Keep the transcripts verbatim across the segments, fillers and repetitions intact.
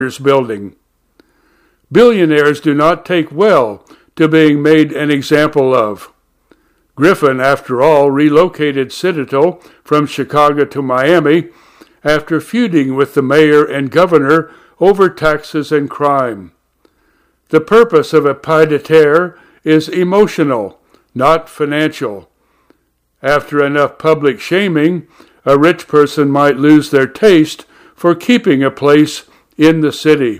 building. Billionaires do not take well to being made an example of. Griffin, after all, relocated Citadel from Chicago to Miami after feuding with the mayor and governor over taxes and crime. The purpose of a pied-à-terre is emotional, not financial. After enough public shaming, a rich person might lose their taste for keeping a place in the city.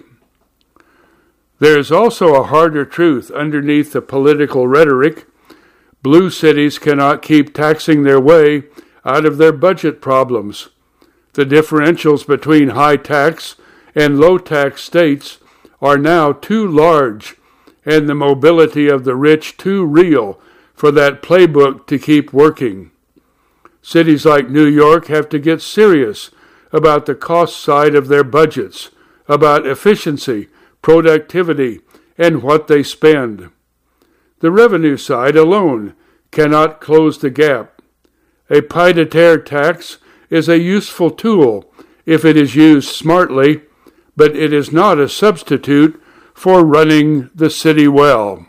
There is also a harder truth underneath the political rhetoric. Blue cities cannot keep taxing their way out of their budget problems. The differentials between high-tax and low-tax states are now too large, and the mobility of the rich too real for that playbook to keep working. Cities like New York have to get serious about the cost side of their budgets, about efficiency, productivity, and what they spend. The revenue side alone cannot close the gap. A pied-à-terre tax is a useful tool if it is used smartly, but it is not a substitute for running the city well.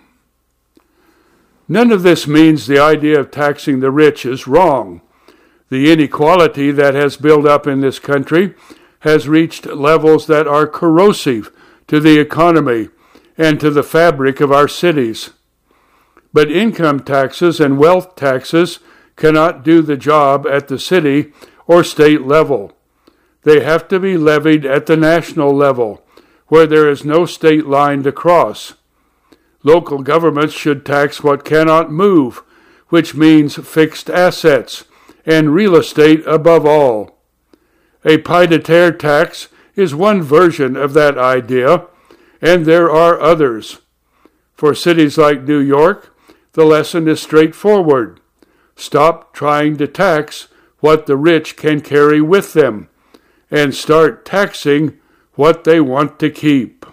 None of this means the idea of taxing the rich is wrong. The inequality that has built up in this country has reached levels that are corrosive to the economy and to the fabric of our cities. But income taxes and wealth taxes cannot do the job at the city or state level. They have to be levied at the national level, where there is no state line to cross. Local governments should tax what cannot move, which means fixed assets and real estate above all. A pied-à-terre tax is one version of that idea, and there are others. For cities like New York, the lesson is straightforward. Stop trying to tax what the rich can carry with them, and start taxing what they want to keep.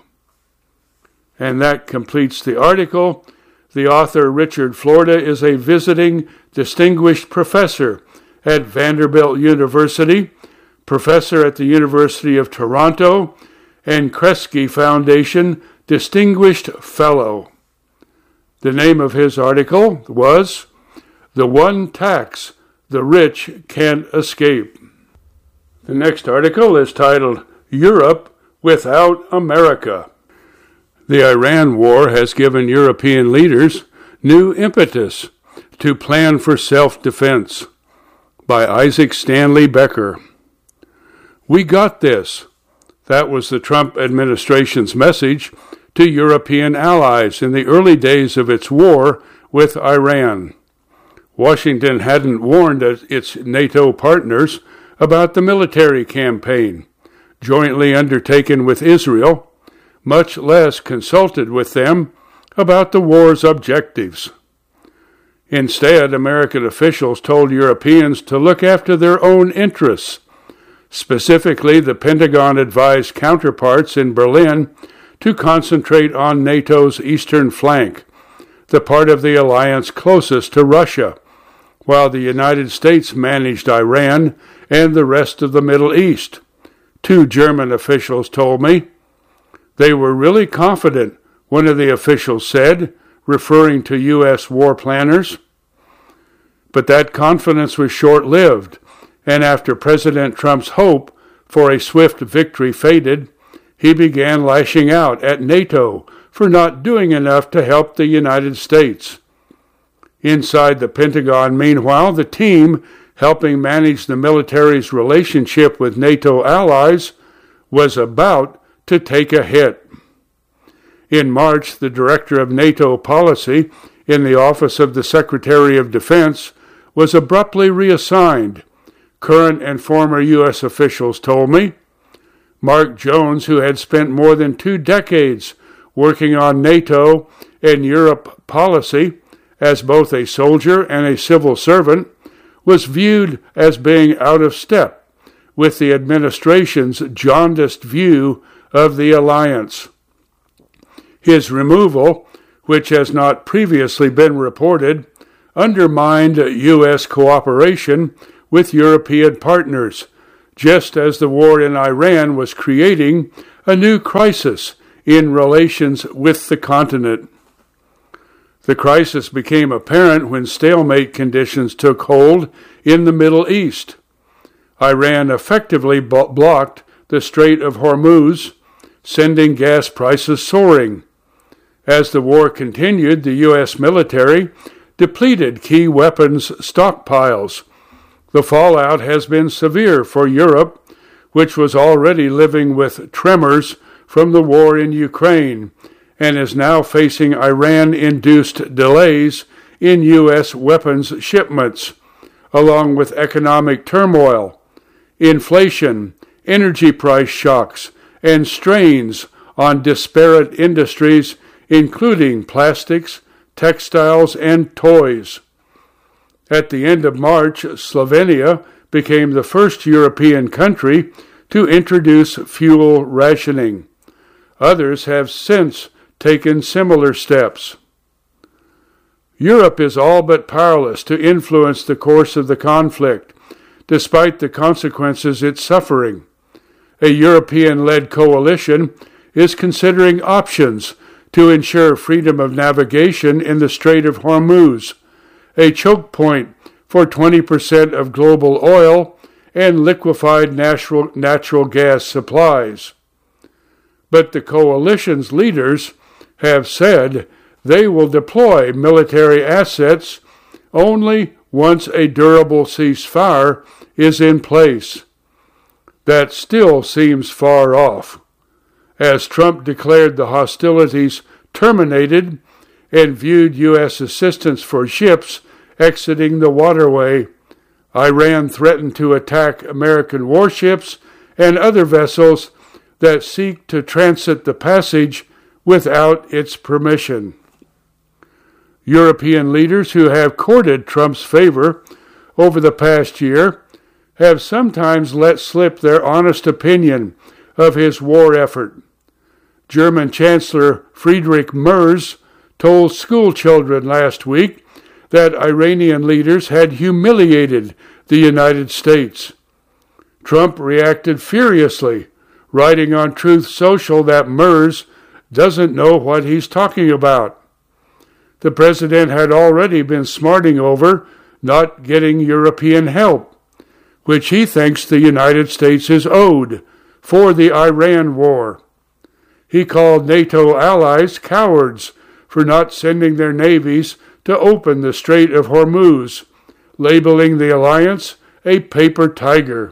And that completes the article. The author, Richard Florida, is a visiting distinguished professor at Vanderbilt University, professor at the University of Toronto, and Kresge Foundation Distinguished Fellow. The name of his article was The One Tax the Rich Can't Escape. The next article is titled Europe Without America. The Iran war has given European leaders new impetus to plan for self-defense. By Isaac Stanley Becker. We got this. That was the Trump administration's message to European allies in the early days of its war with Iran. Washington hadn't warned its NATO partners about the military campaign, jointly undertaken with Israel, much less consulted with them about the war's objectives. Instead, American officials told Europeans to look after their own interests. Specifically, the Pentagon advised counterparts in Berlin to concentrate on NATO's eastern flank, the part of the alliance closest to Russia, while the United States managed Iran and the rest of the Middle East. Two German officials told me. They were really confident, one of the officials said, referring to U S war planners. But that confidence was short-lived, and after President Trump's hope for a swift victory faded, he began lashing out at NATO for not doing enough to help the United States. Inside the Pentagon, meanwhile, the team helping manage the military's relationship with NATO allies was about to take a hit. In March, the director of NATO policy in the Office of the Secretary of Defense was abruptly reassigned, current and former U S officials told me. Mark Jones, who had spent more than two decades working on NATO and Europe policy as both a soldier and a civil servant, was viewed as being out of step with the administration's jaundiced view of the alliance. His removal, which has not previously been reported, undermined U S cooperation with European partners, just as the war in Iran was creating a new crisis in relations with the continent. The crisis became apparent when stalemate conditions took hold in the Middle East. Iran effectively blocked the Strait of Hormuz, sending gas prices soaring. As the war continued, the U S military depleted key weapons stockpiles. The fallout has been severe for Europe, which was already living with tremors from the war in Ukraine and is now facing Iran-induced delays in U S weapons shipments, along with economic turmoil, inflation, energy price shocks, and strains on disparate industries, including plastics, textiles, and toys. At the end of March, Slovenia became the first European country to introduce fuel rationing. Others have since taken similar steps. Europe is all but powerless to influence the course of the conflict, despite the consequences it's suffering. A European-led coalition is considering options to ensure freedom of navigation in the Strait of Hormuz, a choke point for twenty percent of global oil and liquefied natural, natural gas supplies. But the coalition's leaders have said they will deploy military assets only once a durable ceasefire is in place. That still seems far off, as Trump declared the hostilities terminated and viewed U S assistance for ships exiting the waterway. Iran threatened to attack American warships and other vessels that seek to transit the passage without its permission. European leaders who have courted Trump's favor over the past year have sometimes let slip their honest opinion of his war effort. German Chancellor Friedrich Merz told school children last week that Iranian leaders had humiliated the United States. Trump reacted furiously, writing on Truth Social that Merz doesn't know what he's talking about. The president had already been smarting over not getting European help, which he thinks the United States is owed for the Iran war. He called NATO allies cowards for not sending their navies to open the Strait of Hormuz, labeling the alliance a paper tiger.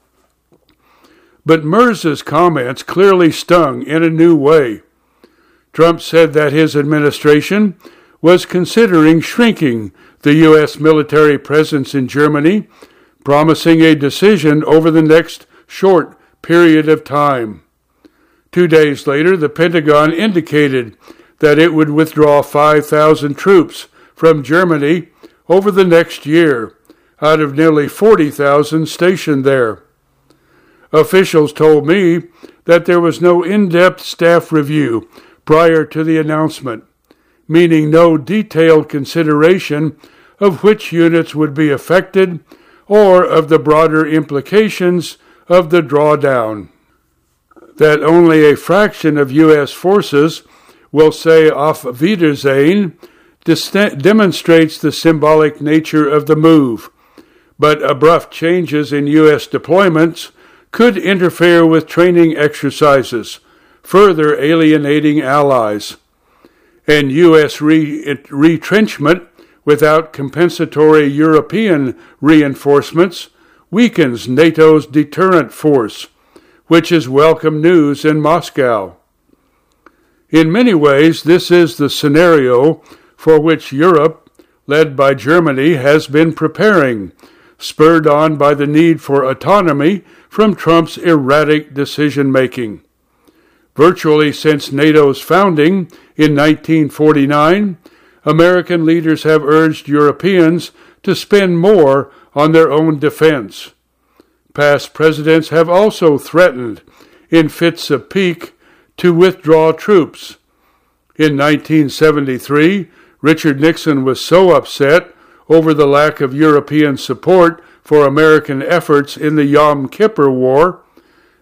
But Merz's comments clearly stung in a new way. Trump said that his administration was considering shrinking the U S military presence in Germany, promising a decision over the next short period of time. Two days later, the Pentagon indicated that it would withdraw five thousand troops from Germany over the next year, out of nearly forty thousand stationed there. Officials told me that there was no in-depth staff review prior to the announcement, meaning no detailed consideration of which units would be affected or of the broader implications of the drawdown. That only a fraction of U S forces will say Auf Wiedersehen demonstrates the symbolic nature of the move, but abrupt changes in U S deployments could interfere with training exercises, further alienating allies. And U S re- retrenchment without compensatory European reinforcements weakens NATO's deterrent force, which is welcome news in Moscow. In many ways, this is the scenario for which Europe, led by Germany, has been preparing, spurred on by the need for autonomy from Trump's erratic decision-making. Virtually since NATO's founding in nineteen forty-nine, American leaders have urged Europeans to spend more on their own defense. Past presidents have also threatened, in fits of pique, to withdraw troops. In nineteen seventy-three, Richard Nixon was so upset over the lack of European support for American efforts in the Yom Kippur War,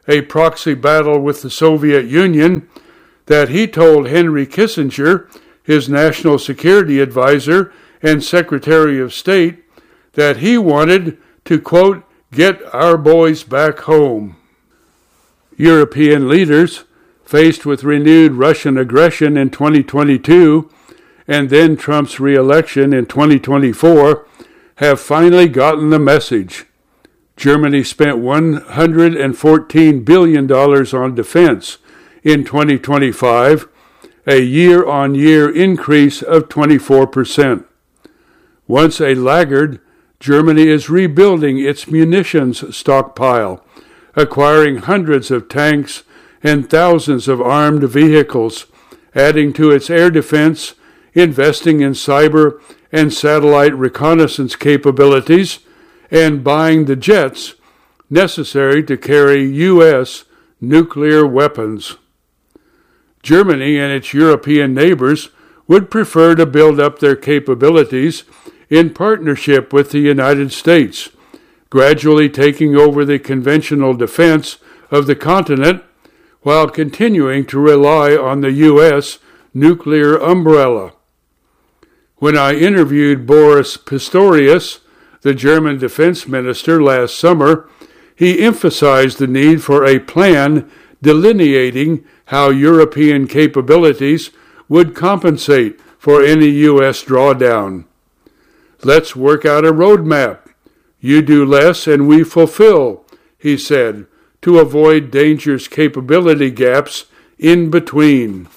a proxy battle with the Soviet Union, that he told Henry Kissinger, his national security advisor and Secretary of State, that he wanted to, quote, get our boys back home. European leaders, faced with renewed Russian aggression in twenty twenty-two and then Trump's re-election in twenty twenty-four, have finally gotten the message. Germany spent one hundred fourteen billion dollars on defense in twenty twenty-five, a year-on-year increase of twenty-four percent. Once a laggard, Germany is rebuilding its munitions stockpile, acquiring hundreds of tanks and thousands of armed vehicles, adding to its air defense, investing in cyber and satellite reconnaissance capabilities, and buying the jets necessary to carry U S nuclear weapons. Germany and its European neighbors would prefer to build up their capabilities in partnership with the United States, gradually taking over the conventional defense of the continent while continuing to rely on the U S nuclear umbrella. When I interviewed Boris Pistorius, the German defense minister, last summer, he emphasized the need for a plan delineating how European capabilities would compensate for any U S drawdown. Let's work out a roadmap. You do less and we fulfill, he said, to avoid dangerous capability gaps in between.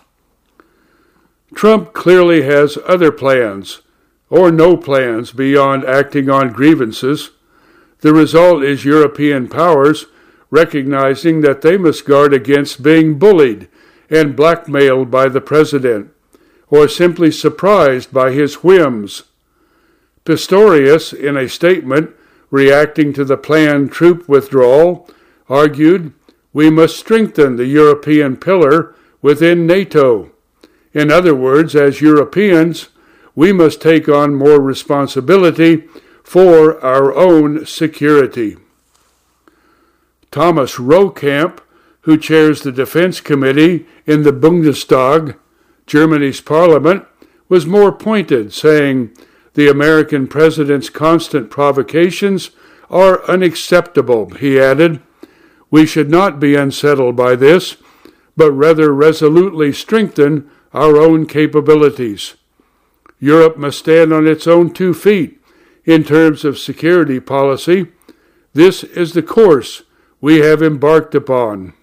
Trump clearly has other plans, or no plans beyond acting on grievances. The result is European powers recognizing that they must guard against being bullied and blackmailed by the president, or simply surprised by his whims. Pistorius, in a statement reacting to the planned troop withdrawal, argued, we must strengthen the European pillar within NATO. In other words, as Europeans, we must take on more responsibility for our own security. Thomas Rohkamp, who chairs the Defense Committee in the Bundestag, Germany's parliament, was more pointed, saying, the American president's constant provocations are unacceptable, he added. We should not be unsettled by this, but rather resolutely strengthen our own capabilities. Europe must stand on its own two feet in terms of security policy. This is the course we have embarked upon.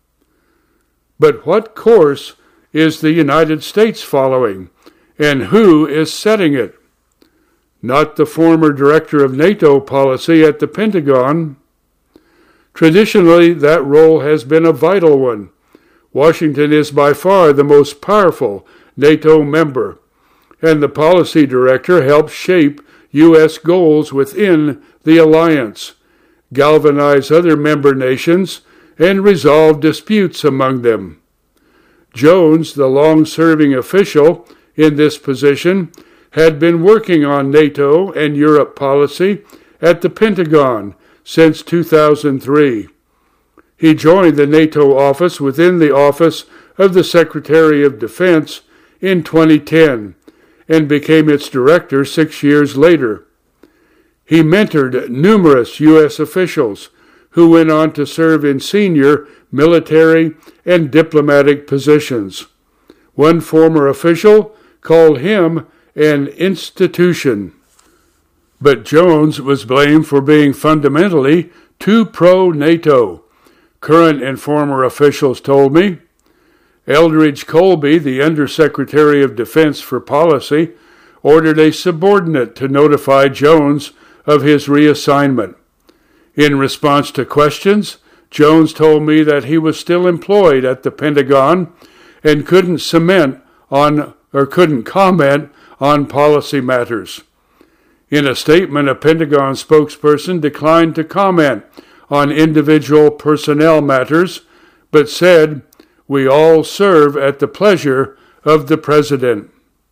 But what course is the United States following, and who is setting it? Not the former director of NATO policy at the Pentagon. Traditionally, that role has been a vital one. Washington is by far the most powerful NATO member, and the policy director helps shape U S goals within the alliance, galvanize other member nations, and resolve disputes among them. Jones, the long-serving official in this position, had been working on NATO and Europe policy at the Pentagon since two thousand three. He joined the NATO office within the Office of the Secretary of Defense in twenty ten and became its director six years later. He mentored numerous U S officials who went on to serve in senior military and diplomatic positions. One former official called him an institution. But Jones was blamed for being fundamentally too pro-NATO, current and former officials told me. Eldridge Colby, the Undersecretary of Defense for Policy, ordered a subordinate to notify Jones of his reassignment. In response to questions, Jones told me that he was still employed at the Pentagon and couldn't cement on or couldn't comment on policy matters. In a statement, a Pentagon spokesperson declined to comment on individual personnel matters, but said, we all serve at the pleasure of the President.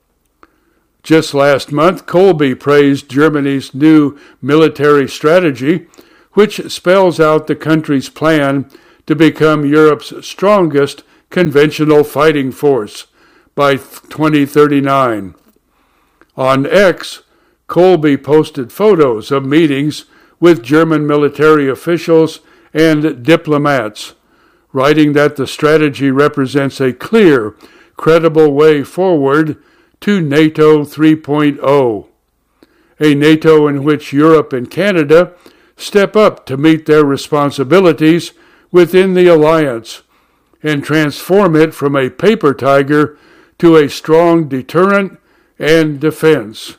Just last month, Colby praised Germany's new military strategy, which spells out the country's plan to become Europe's strongest conventional fighting force by twenty thirty-nine. On X, Colby posted photos of meetings with German military officials and diplomats, writing that the strategy represents a clear, credible way forward to NATO three point oh, a NATO in which Europe and Canada step up to meet their responsibilities within the alliance and transform it from a paper tiger to a strong deterrent and defense.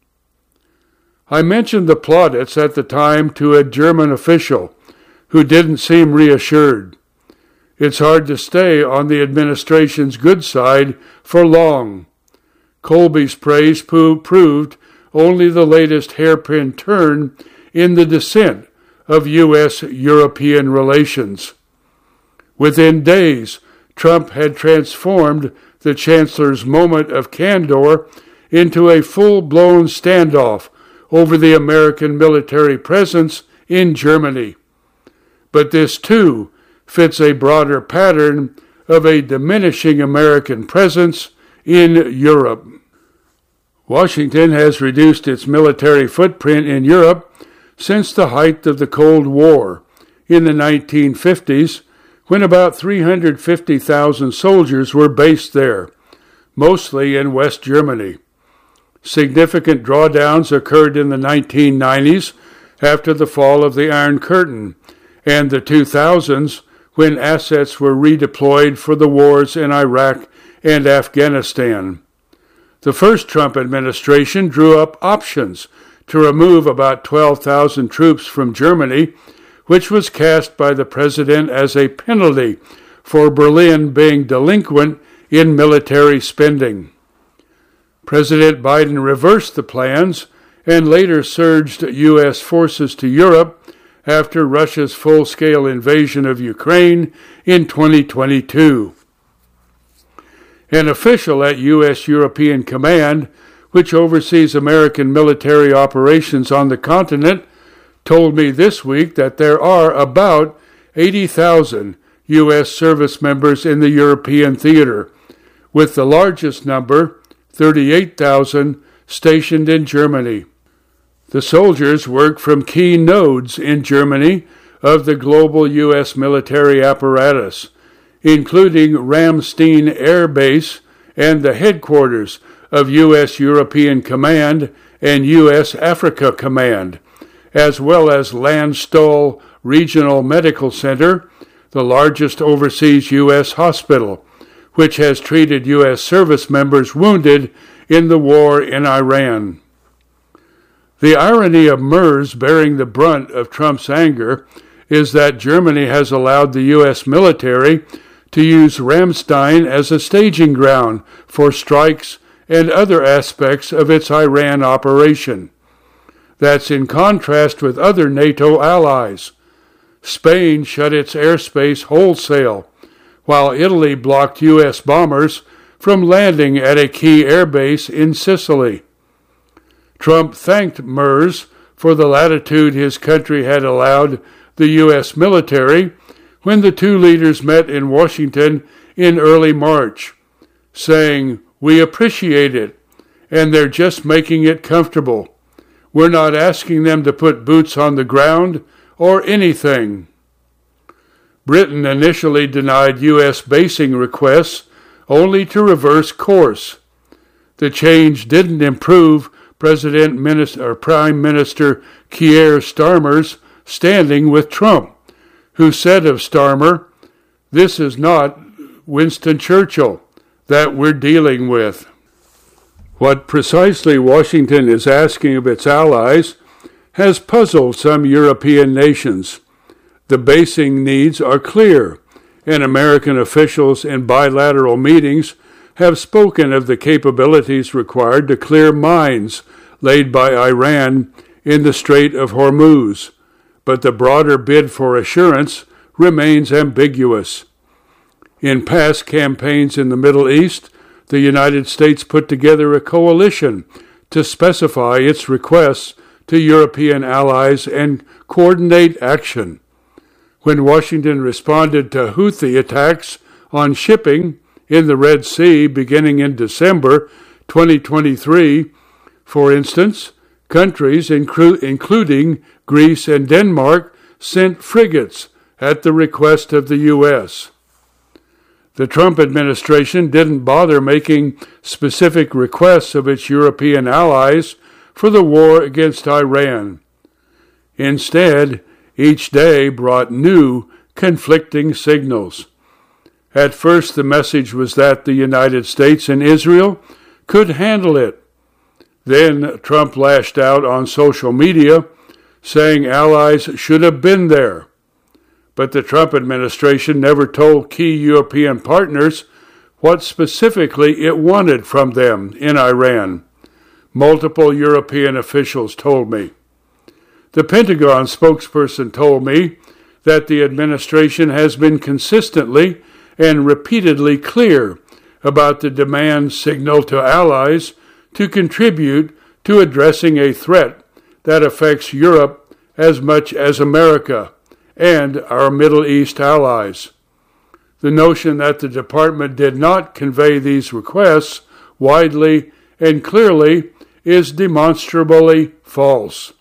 I mentioned the plaudits at the time to a German official who didn't seem reassured. It's hard to stay on the administration's good side for long. Colby's praise proved only the latest hairpin turn in the descent of U S European relations. Within days, Trump had transformed the chancellor's moment of candor into a full-blown standoff over the American military presence in Germany. But this, too, fits a broader pattern of a diminishing American presence in Europe. Washington has reduced its military footprint in Europe since the height of the Cold War in the nineteen fifties, when about three hundred fifty thousand soldiers were based there, mostly in West Germany. Significant drawdowns occurred in the nineteen nineties after the fall of the Iron Curtain, and the two thousands when assets were redeployed for the wars in Iraq and Afghanistan. The first Trump administration drew up options to remove about twelve thousand troops from Germany, which was cast by the president as a penalty for Berlin being delinquent in military spending. President Biden reversed the plans and later surged U S forces to Europe after Russia's full-scale invasion of Ukraine in twenty twenty-two. An official at U S European Command, which oversees American military operations on the continent, told me this week that there are about eighty thousand U S service members in the European theater, with the largest number, thirty-eight thousand, stationed in Germany. The soldiers work from key nodes in Germany of the global U S military apparatus, including Ramstein Air Base and the headquarters of U S European Command and U S Africa Command, as well as Landstuhl Regional Medical Center, the largest overseas U S hospital, which has treated U S service members wounded in the war in Iran. The irony of MERS bearing the brunt of Trump's anger is that Germany has allowed the U S military to use Ramstein as a staging ground for strikes and other aspects of its Iran operation. That's in contrast with other NATO allies. Spain shut its airspace wholesale, while Italy blocked U S bombers from landing at a key airbase in Sicily. Trump thanked MERS for the latitude his country had allowed the U S military when the two leaders met in Washington in early March, saying, "We appreciate it, and they're just making it comfortable. We're not asking them to put boots on the ground or anything." Britain initially denied U S basing requests, only to reverse course. The change didn't improve President Minister, or Prime Minister Keir Starmer's standing with Trump, who said of Starmer, "This is not Winston Churchill that we're dealing with." What precisely Washington is asking of its allies has puzzled some European nations. The basing needs are clear, and American officials in bilateral meetings have spoken of the capabilities required to clear mines laid by Iran in the Strait of Hormuz, but the broader bid for assurance remains ambiguous. In past campaigns in the Middle East, the United States put together a coalition to specify its requests to European allies and coordinate action. when Washington responded to Houthi attacks on shipping in the Red Sea beginning in December twenty twenty-three. For instance, countries inclu- including Greece and Denmark sent frigates at the request of the U S. The Trump administration didn't bother making specific requests of its European allies for the war against Iran. Instead, each day brought new, conflicting signals. At first, the message was that the United States and Israel could handle it. Then Trump lashed out on social media, saying allies should have been there. But the Trump administration never told key European partners what specifically it wanted from them in Iran. Multiple European officials told me. The Pentagon spokesperson told me that the administration has been consistently and repeatedly clear about the demand signaled to allies to contribute to addressing a threat that affects Europe as much as America and our Middle East allies. The notion that the department did not convey these requests widely and clearly is demonstrably false.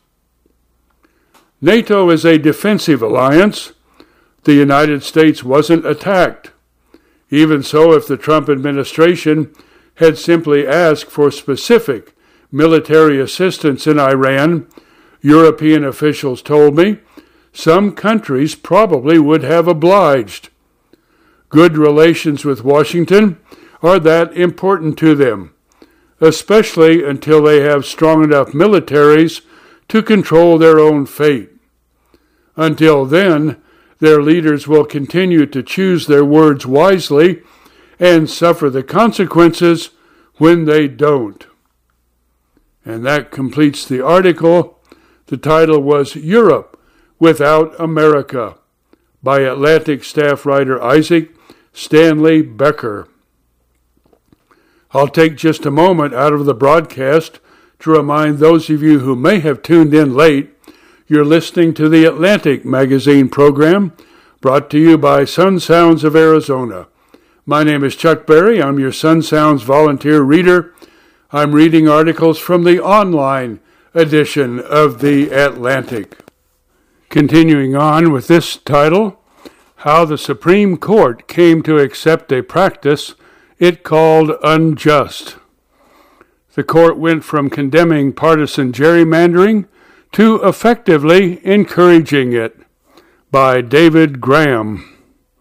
NATO is a defensive alliance. The United States wasn't attacked. Even so, if the Trump administration had simply asked for specific military assistance in Iran, European officials told me, some countries probably would have obliged. Good relations with Washington are that important to them, especially until they have strong enough militaries to control their own fate. Until then, their leaders will continue to choose their words wisely and suffer the consequences when they don't. And that completes the article. The title was Europe Without America by Atlantic staff writer Isaac Stanley Becker. I'll take just a moment out of the broadcast to remind those of you who may have tuned in late you're listening to the Atlantic Magazine program brought to you by Sun Sounds of Arizona. My name is Chuck Berry. I'm your Sun Sounds volunteer reader. I'm reading articles from the online edition of the Atlantic. Continuing on with this title, How the Supreme Court Came to Accept a Practice It Called Unjust. The court went from condemning partisan gerrymandering to effectively encouraging it, by David Graham.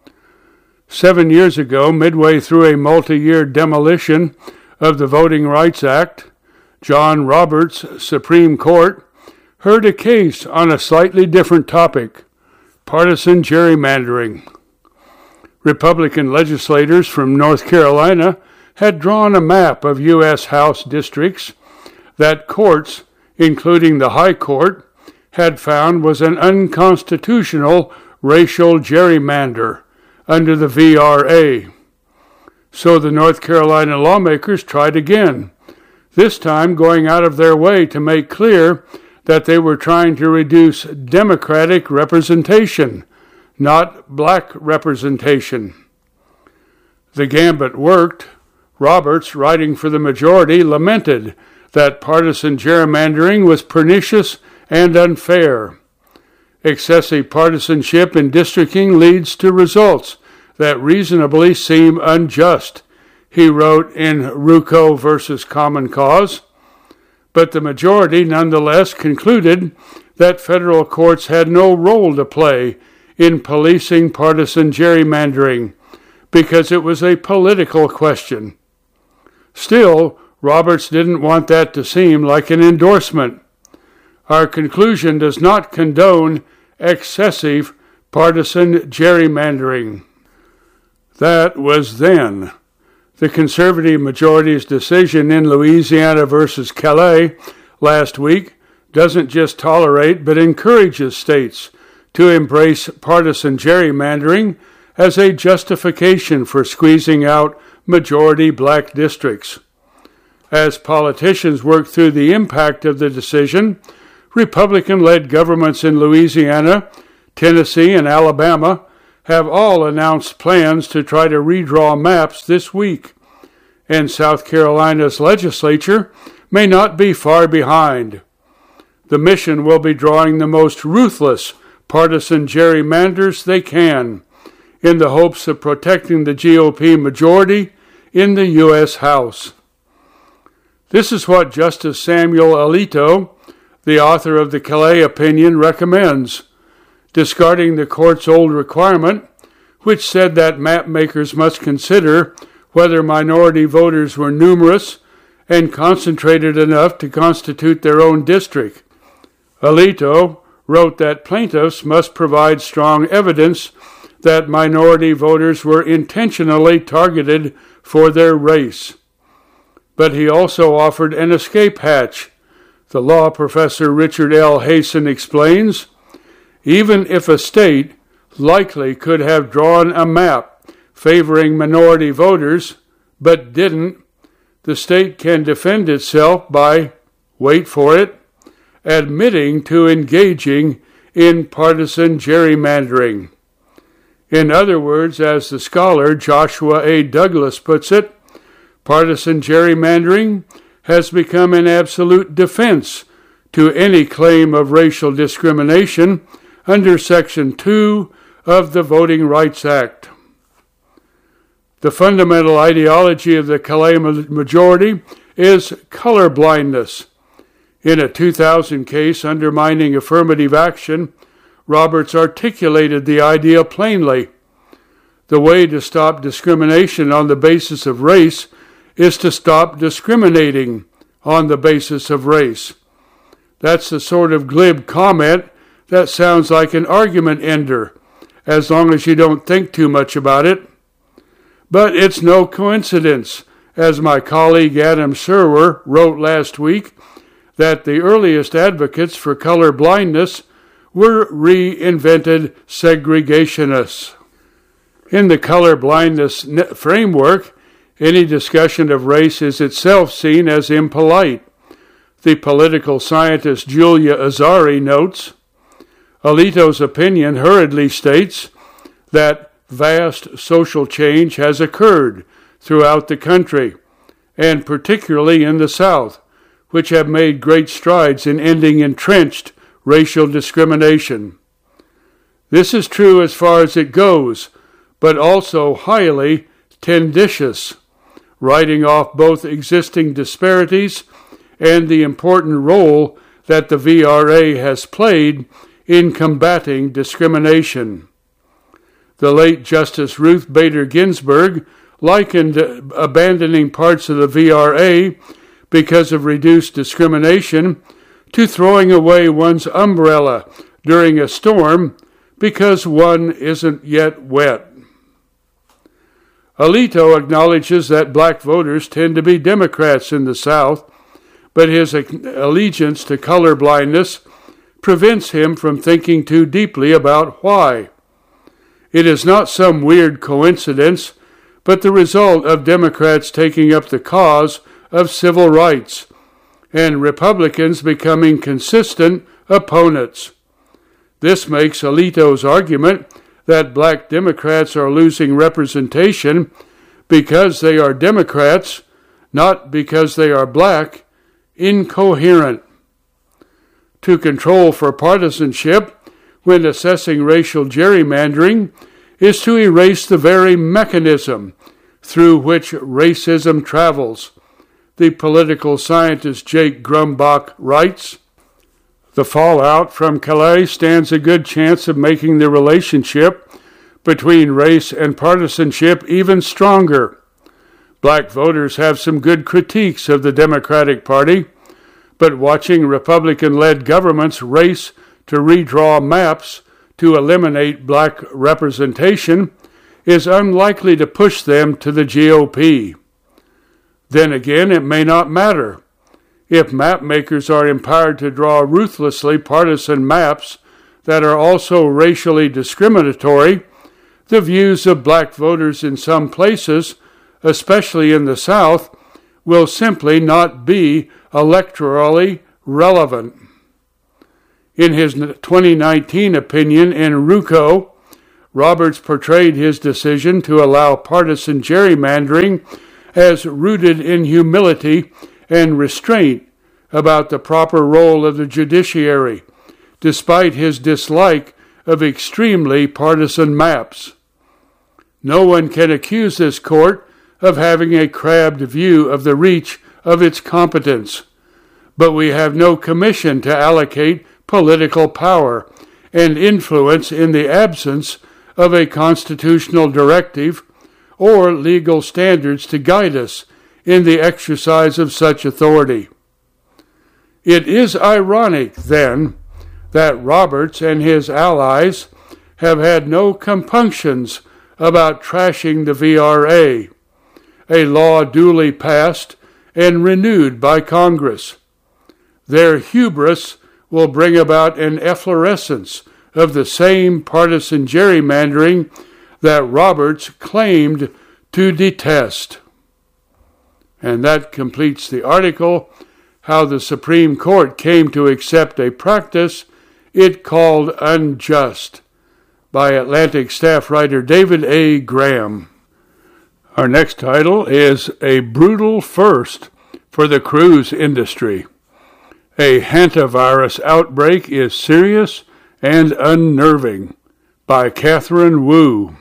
Seven years ago, midway through a multi-year demolition of the Voting Rights Act, John Roberts' Supreme Court heard a case on a slightly different topic, partisan gerrymandering. Republican legislators from North Carolina had drawn a map of U S House districts that courts, including the High Court, had found was an unconstitutional racial gerrymander under the V R A. So the North Carolina lawmakers tried again, this time going out of their way to make clear that they were trying to reduce Democratic representation, not black representation. The gambit worked. Roberts, writing for the majority, lamented that partisan gerrymandering was pernicious and unfair. Excessive partisanship in districting leads to results that reasonably seem unjust, he wrote in Rucco versus Common Cause. But the majority nonetheless concluded that federal courts had no role to play in policing partisan gerrymandering because it was a political question. Still, Roberts didn't want that to seem like an endorsement. Our conclusion does not condone excessive partisan gerrymandering. That was then. The conservative majority's decision in Louisiana versus Calais last week doesn't just tolerate but encourages states to embrace partisan gerrymandering as a justification for squeezing out majority black districts. As politicians work through the impact of the decision, Republican-led governments in Louisiana Tennessee and Alabama have all announced plans to try to redraw maps this week, and South Carolina's legislature may not be far behind. The mission will be drawing the most ruthless partisan gerrymanders they can, in the hopes of protecting the G O P majority in the U S House. This is what Justice Samuel Alito, the author of the Calais opinion, recommends, discarding the court's old requirement, which said that map makers must consider whether minority voters were numerous and concentrated enough to constitute their own district. Alito wrote that plaintiffs must provide strong evidence that minority voters were intentionally targeted for their race. But he also offered an escape hatch. The law professor Richard L. Hasen explains, even if a state likely could have drawn a map favoring minority voters, but didn't, the state can defend itself by, wait for it, admitting to engaging in partisan gerrymandering. In other words, as the scholar Joshua A. Douglas puts it, partisan gerrymandering has become an absolute defense to any claim of racial discrimination under Section two of the Voting Rights Act. The fundamental ideology of the Calais majority is colorblindness. In a two thousand case undermining affirmative action, Roberts articulated the idea plainly. The way to stop discrimination on the basis of race is to stop discriminating on the basis of race. That's the sort of glib comment that sounds like an argument ender, as long as you don't think too much about it. But it's no coincidence, as my colleague Adam Serwer wrote last week, that the earliest advocates for color blindness were reinvented segregationists. In the color blindness framework, any discussion of race is itself seen as impolite. The political scientist Julia Azari notes, Alito's opinion hurriedly states that vast social change has occurred throughout the country, and particularly in the South, which have made great strides in ending entrenched racial discrimination. This is true as far as it goes, but also highly tenditious, writing off both existing disparities and the important role that the V R A has played in combating discrimination. The late Justice Ruth Bader Ginsburg likened abandoning parts of the V R A because of reduced discrimination to throwing away one's umbrella during a storm because one isn't yet wet. Alito acknowledges that black voters tend to be Democrats in the South, but his allegiance to colorblindness prevents him from thinking too deeply about why. It is not some weird coincidence, but the result of Democrats taking up the cause of civil rights and Republicans becoming consistent opponents. This makes Alito's argument that black Democrats are losing representation because they are Democrats, not because they are black, incoherent. To control for partisanship when assessing racial gerrymandering is to erase the very mechanism through which racism travels. The political scientist Jake Grumbach writes, the fallout from Calais stands a good chance of making the relationship between race and partisanship even stronger. Black voters have some good critiques of the Democratic Party, but watching Republican-led governments race to redraw maps to eliminate black representation is unlikely to push them to the G O P. Then again, it may not matter. If map makers are empowered to draw ruthlessly partisan maps that are also racially discriminatory, the views of black voters in some places, especially in the South, will simply not be electorally relevant. In his twenty nineteen opinion in Ruco, Roberts portrayed his decision to allow partisan gerrymandering as rooted in humility and restraint about the proper role of the judiciary, despite his dislike of extremely partisan maps. No one can accuse this court of having a crabbed view of the reach of its competence, but we have no commission to allocate political power and influence in the absence of a constitutional directive or legal standards to guide us in the exercise of such authority. It is ironic, then, that Roberts and his allies have had no compunctions about trashing the V R A, a law duly passed and renewed by Congress. Their hubris will bring about an efflorescence of the same partisan gerrymandering that Roberts claimed to detest. And that completes the article, How the Supreme Court Came to Accept a Practice It Called Unjust, by Atlantic staff writer David A. Graham. Our next title is A Brutal First for the Cruise Industry. A hantavirus outbreak is serious and unnerving, by Catherine Wu.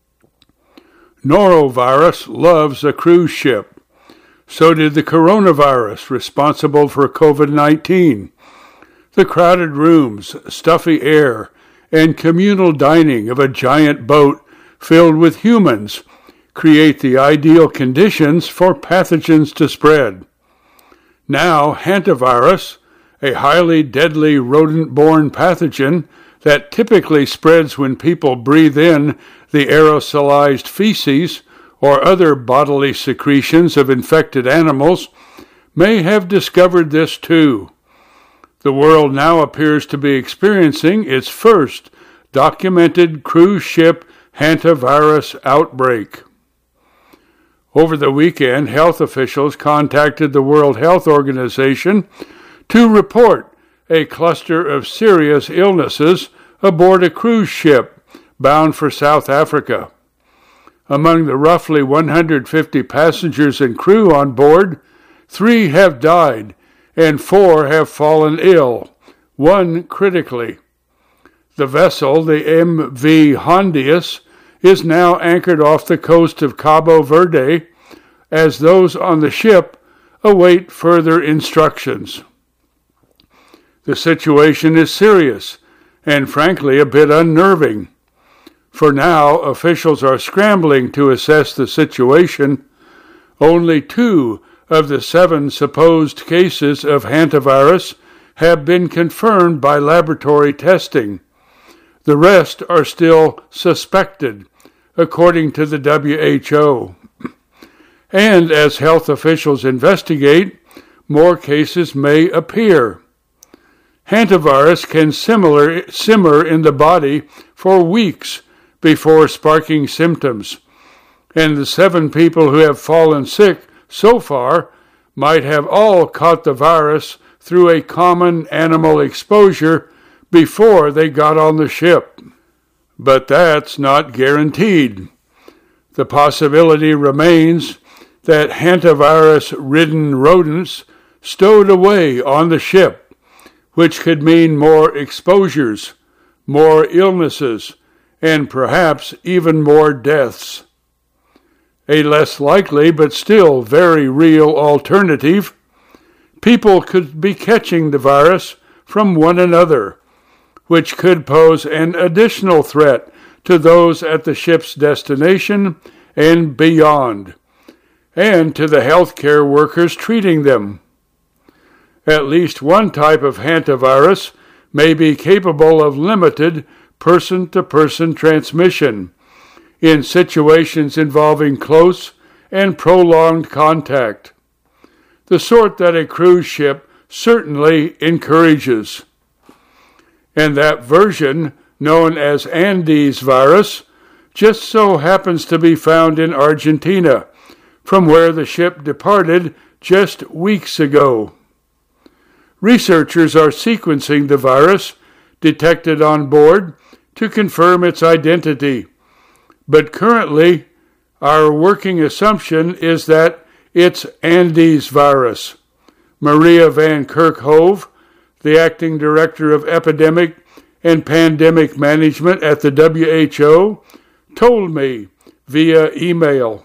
Norovirus loves a cruise ship. So did the coronavirus responsible for covid nineteen. The crowded rooms, stuffy air, and communal dining of a giant boat filled with humans create the ideal conditions for pathogens to spread. Now, hantavirus, a highly deadly rodent-borne pathogen that typically spreads when people breathe in the aerosolized feces or other bodily secretions of infected animals, may have discovered this too. The world now appears to be experiencing its first documented cruise ship hantavirus outbreak. Over the weekend, health officials contacted the World Health Organization to report a cluster of serious illnesses aboard a cruise ship bound for South Africa. Among the roughly one hundred fifty passengers and crew on board, three have died and four have fallen ill, one critically. The vessel, the M V Hondius, is now anchored off the coast of Cabo Verde as those on the ship await further instructions. The situation is serious and frankly a bit unnerving. For now, officials are scrambling to assess the situation. Only two of the seven supposed cases of hantavirus have been confirmed by laboratory testing. The rest are still suspected, according to the W H O. And as health officials investigate, more cases may appear. Hantavirus can similar, simmer in the body for weeks before sparking symptoms, and the seven people who have fallen sick so far might have all caught the virus through a common animal exposure before they got on the ship. But that's not guaranteed. The possibility remains that hantavirus-ridden rodents stowed away on the ship, which could mean more exposures, more illnesses, and perhaps even more deaths. A less likely but still very real alternative: people could be catching the virus from one another, which could pose an additional threat to those at the ship's destination and beyond, and to the healthcare workers treating them. At least one type of hantavirus may be capable of limited person-to-person transmission in situations involving close and prolonged contact, the sort that a cruise ship certainly encourages. And that version, known as Andes virus, just so happens to be found in Argentina, from where the ship departed just weeks ago. Researchers are sequencing the virus detected on board to confirm its identity. But currently, our working assumption is that it's Andes virus. Maria Van Kerkhove, the acting director of epidemic and pandemic management at the W H O, told me via email.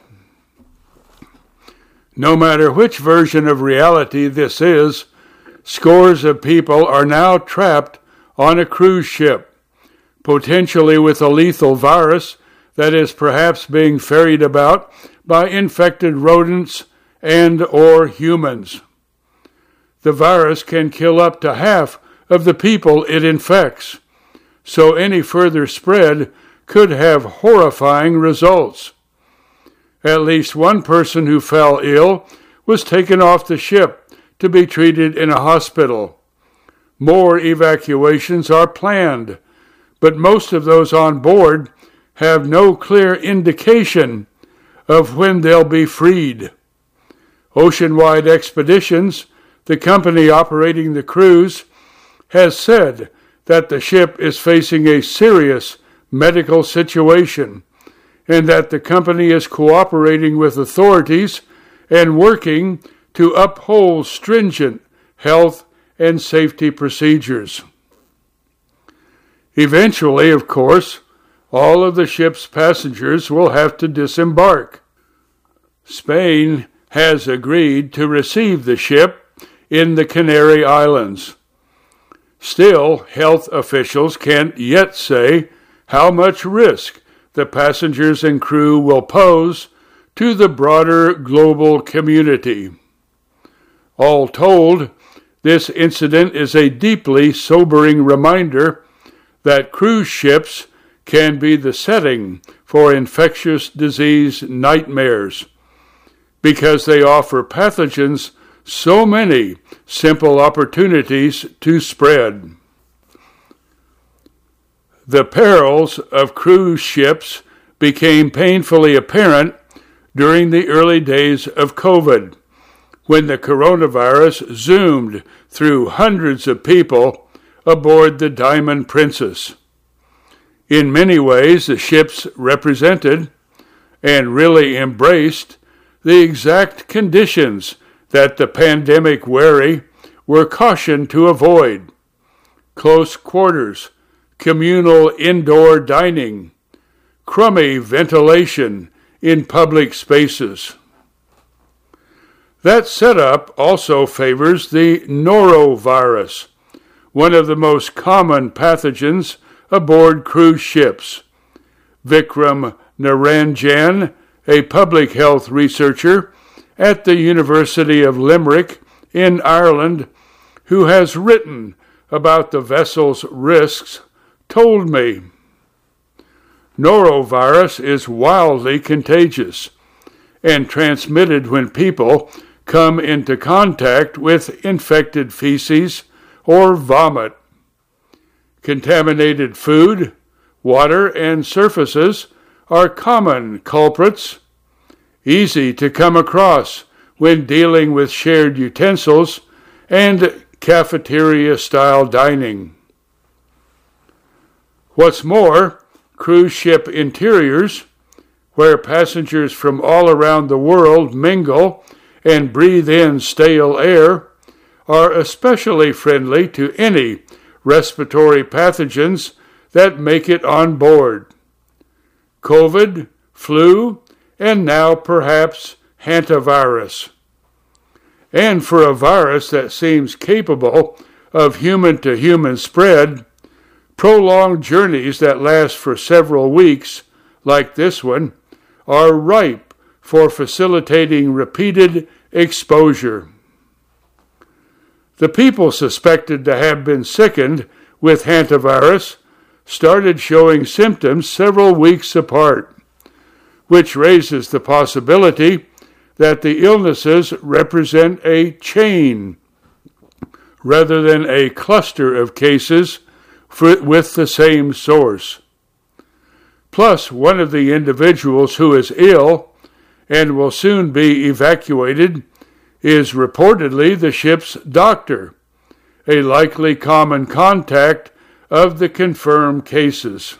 No matter which version of reality this is, scores of people are now trapped on a cruise ship, potentially with a lethal virus that is perhaps being ferried about by infected rodents and or humans. The virus can kill up to half of the people it infects, so any further spread could have horrifying results. At least one person who fell ill was taken off the ship to be treated in a hospital. More evacuations are planned, but most of those on board have no clear indication of when they'll be freed. Oceanwide Expeditions, the company operating the cruise, has said that the ship is facing a serious medical situation and that the company is cooperating with authorities and working to uphold stringent health and safety procedures. Eventually, of course, all of the ship's passengers will have to disembark. Spain has agreed to receive the ship in the Canary Islands. Still, health officials can't yet say how much risk the passengers and crew will pose to the broader global community. All told, this incident is a deeply sobering reminder that cruise ships can be the setting for infectious disease nightmares because they offer pathogens so many simple opportunities to spread. The perils of cruise ships became painfully apparent during the early days of COVID, when the coronavirus zoomed through hundreds of people aboard the Diamond Princess. In many ways, the ships represented and really embraced the exact conditions that the pandemic-wary were cautioned to avoid: close quarters, communal indoor dining, crummy ventilation in public spaces. That setup also favors the norovirus, one of the most common pathogens aboard cruise ships. Vikram Naranjan, a public health researcher at the University of Limerick in Ireland, who has written about the vessel's risks, told me, norovirus is wildly contagious and transmitted when people come into contact with infected feces or vomit. Contaminated food, water, and surfaces are common culprits, easy to come across when dealing with shared utensils and cafeteria-style dining. What's more, cruise ship interiors, where passengers from all around the world mingle and breathe in stale air, are especially friendly to any respiratory pathogens that make it on board. COVID, flu, and now perhaps hantavirus. And for a virus that seems capable of human-to-human spread, prolonged journeys that last for several weeks, like this one, are ripe for facilitating repeated exposure. The people suspected to have been sickened with hantavirus started showing symptoms several weeks apart, which raises the possibility that the illnesses represent a chain rather than a cluster of cases for, with the same source. Plus, one of the individuals who is ill and will soon be evacuated is reportedly the ship's doctor, a likely common contact of the confirmed cases.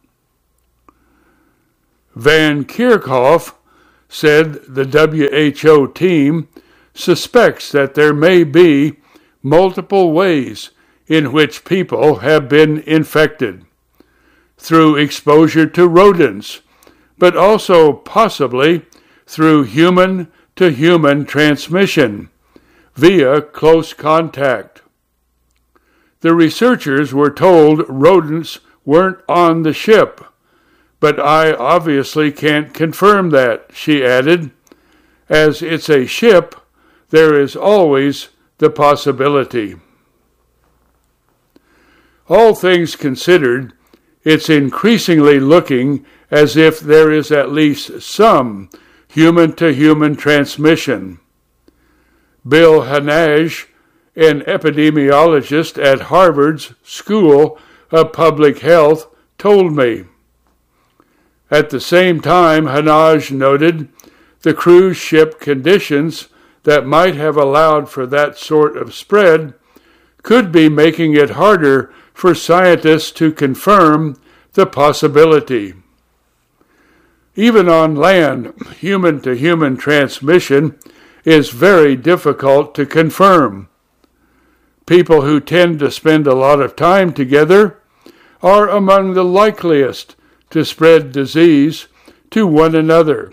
Van Kerkhove said the W H O team suspects that there may be multiple ways in which people have been infected, through exposure to rodents, but also possibly through human-to-human transmission via close contact. The researchers were told rodents weren't on the ship, but I obviously can't confirm that, she added. As it's a ship, there is always the possibility. All things considered, it's increasingly looking as if there is at least some human-to-human transmission. Bill Hanage, an epidemiologist at Harvard's School of Public Health, told me. At the same time, Hanage noted the cruise ship conditions that might have allowed for that sort of spread could be making it harder for scientists to confirm the possibility. Even on land, human-to-human transmission is very difficult to confirm. People who tend to spend a lot of time together are among the likeliest to spread disease to one another.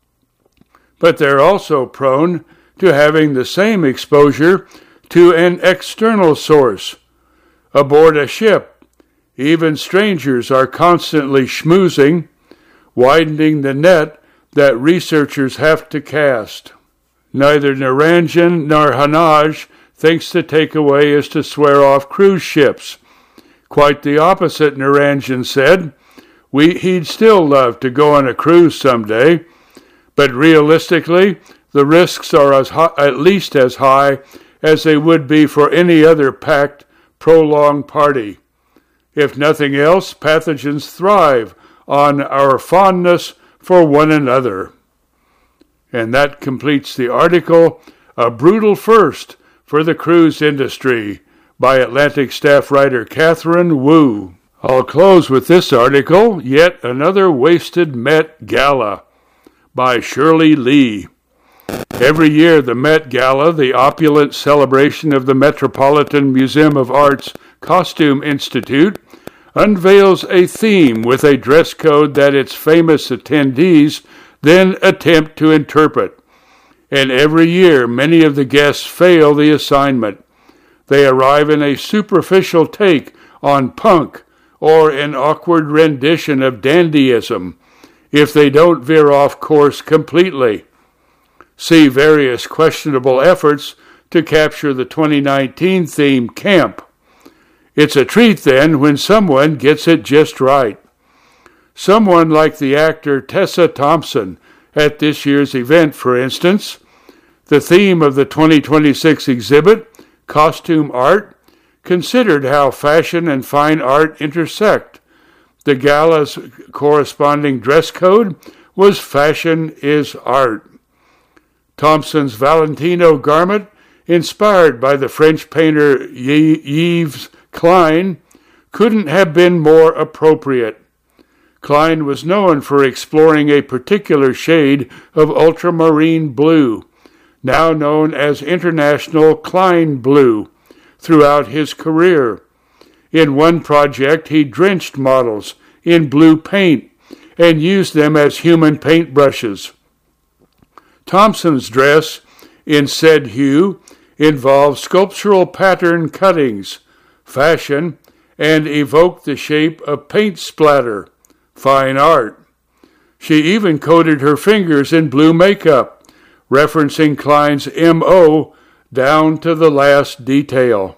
But they're also prone to having the same exposure to an external source. Aboard a ship, even strangers are constantly schmoozing, widening the net that researchers have to cast. Neither Naranjan nor Hanage thinks the takeaway is to swear off cruise ships. Quite the opposite, Naranjan said. We, he'd still love to go on a cruise someday, but realistically, the risks are as high, at least as high as they would be for any other packed, prolonged party. If nothing else, pathogens thrive on our fondness for one another. And that completes the article, A Brutal First for the Cruise Industry, by Atlantic staff writer Catherine Wu. I'll close with this article, Yet Another Wasted Met Gala, by Shirley Lee. Every year, the Met Gala, the opulent celebration of the Metropolitan Museum of Art's Costume Institute, unveils a theme with a dress code that its famous attendees then attempt to interpret. And every year, many of the guests fail the assignment. They arrive in a superficial take on punk or an awkward rendition of dandyism, if they don't veer off course completely. See various questionable efforts to capture the twenty nineteen theme camp. It's a treat then when someone gets it just right. Someone like the actor Tessa Thompson at this year's event, for instance. The theme of the twenty twenty-six exhibit, Costume Art, considered how fashion and fine art intersect. The gala's corresponding dress code was Fashion is Art. Thompson's Valentino garment, inspired by the French painter Yves Klein, couldn't have been more appropriate. Klein was known for exploring a particular shade of ultramarine blue, now known as International Klein Blue, throughout his career. In one project, he drenched models in blue paint and used them as human paintbrushes. Thompson's dress, in said hue, involved sculptural pattern cuttings, fashion, and evoked the shape of paint splatter, fine art. She even coated her fingers in blue makeup, referencing Klein's M O down to the last detail.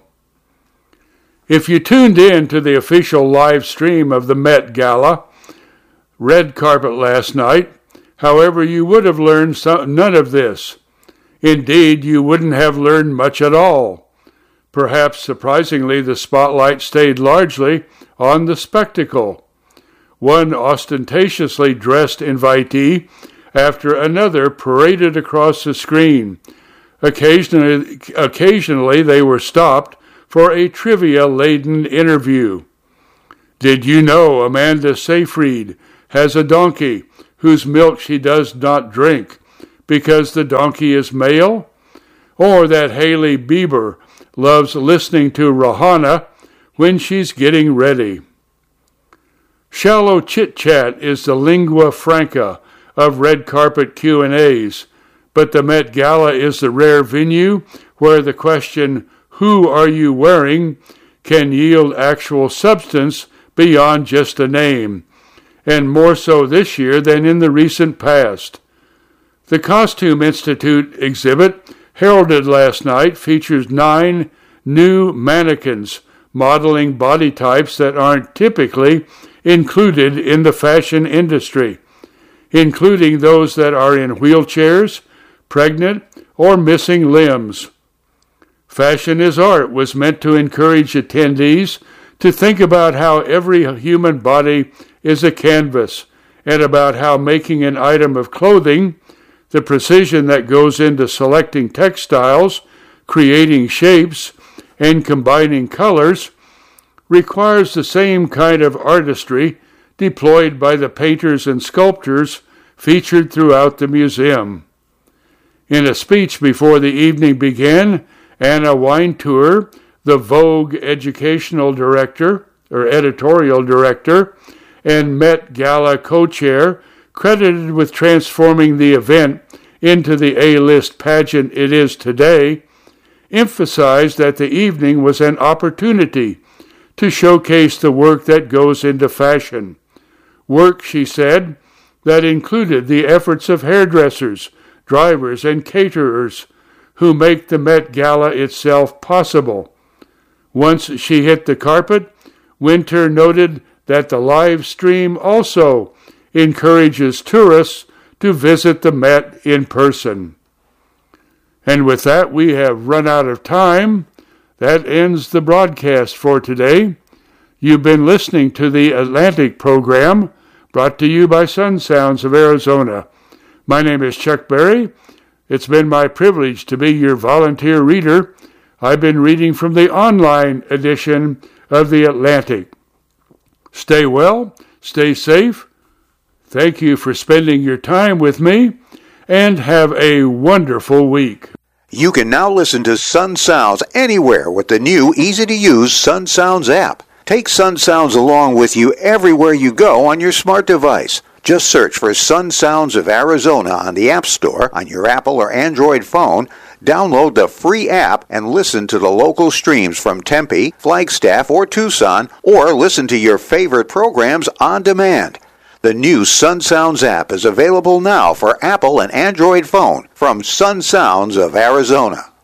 If you tuned in to the official live stream of the Met Gala red carpet last night, however, you would have learned some, none of this. Indeed, you wouldn't have learned much at all. Perhaps surprisingly, the spotlight stayed largely on the spectacle. One ostentatiously dressed invitee after another paraded across the screen. Occasionally, occasionally they were stopped for a trivia-laden interview. Did you know Amanda Seyfried has a donkey whose milk she does not drink because the donkey is male? Or that Hailey Bieber loves listening to Rihanna when she's getting ready? Shallow chit-chat is the lingua franca of red carpet Q and A's, but the Met Gala is the rare venue where the question, "Who are you wearing?" can yield actual substance beyond just a name, and more so this year than in the recent past. The Costume Institute exhibit, heralded last night, features nine new mannequins modeling body types that aren't typically included in the fashion industry, including those that are in wheelchairs, pregnant, or missing limbs. Fashion is Art was meant to encourage attendees to think about how every human body is a canvas and about how making an item of clothing, the precision that goes into selecting textiles, creating shapes, and combining colors, requires the same kind of artistry deployed by the painters and sculptors featured throughout the museum. In a speech before the evening began, Anna Wintour, the Vogue educational director, or editorial director, and Met Gala co-chair, credited with transforming the event into the A-list pageant it is today, emphasized that the evening was an opportunity to showcase the work that goes into fashion. Work, she said, that included the efforts of hairdressers, drivers, and caterers who make the Met Gala itself possible. Once she hit the carpet, Winter noted that the live stream also encourages tourists to visit the Met in person. And with that, we have run out of time. That ends the broadcast for today. You've been listening to the Atlantic program, brought to you by Sun Sounds of Arizona. My name is Chuck Berry. It's been my privilege to be your volunteer reader. I've been reading from the online edition of the Atlantic. Stay well, stay safe. Thank you for spending your time with me, and have a wonderful week. You can now listen to Sun Sounds anywhere with the new, easy-to-use Sun Sounds app. Take Sun Sounds along with you everywhere you go on your smart device. Just search for Sun Sounds of Arizona on the App Store on your Apple or Android phone, download the free app, and listen to the local streams from Tempe, Flagstaff, or Tucson, or listen to your favorite programs on demand. The new Sun Sounds app is available now for Apple and Android phone from Sun Sounds of Arizona.